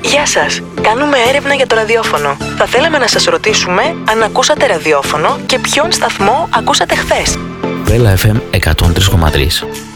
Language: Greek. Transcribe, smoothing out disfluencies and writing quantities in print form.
Γεια σας, κάνουμε έρευνα για το ραδιόφωνο. Θα θέλαμε να σας ρωτήσουμε αν ακούσατε ραδιόφωνο και ποιον σταθμό ακούσατε χθες. Βέλα FM 103,3.